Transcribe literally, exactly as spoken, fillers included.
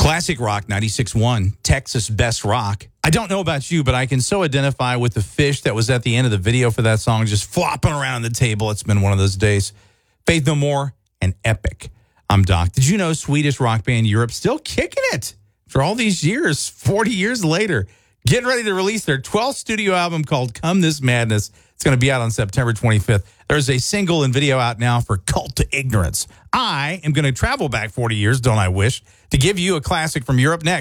Classic Rock ninety-six point one, Texas Best Rock. I don't know about you, but I can so identify with the fish that was at the end of the video for that song, just flopping around the table. It's been one of those days. Faith No More and Epic. I'm Doc. Did you know Swedish rock band Europe still kicking it for all these years, forty years later, getting ready to release their twelfth studio album called Come This Madness. It's going to be out on September twenty-fifth. There's a single and video out now for Cult to Ignorance. I am going to travel back forty years, don't I wish, to give you a classic from Europe next.